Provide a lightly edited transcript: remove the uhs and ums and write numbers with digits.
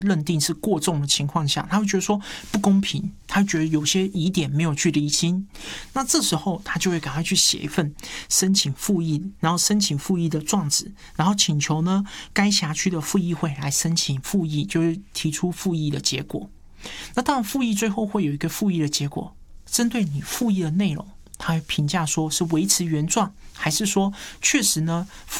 认定是过重的情况下，他会觉得说不公平，他会觉得有些疑点没有去厘清，那这时候他就会赶快去写一份申请复议，然后申请复议的状纸，然后请求呢该辖区的复议会来申请复议，就是提出复议的结果。那当然复议最后会有一个复议的结果，针对你复议的内容，他会评价说是维持原状，还是说确实呢